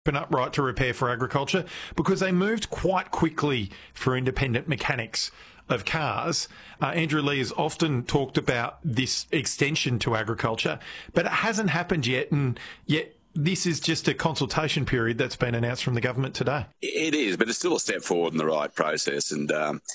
open up right to repair for agriculture because they moved quite quickly for independent mechanics of cars. Andrew Leigh has often talked about this extension to agriculture, but it hasn't happened yet, and yet this is just a consultation period that's been announced from the government today. It is, but it's still a step forward in the right process. And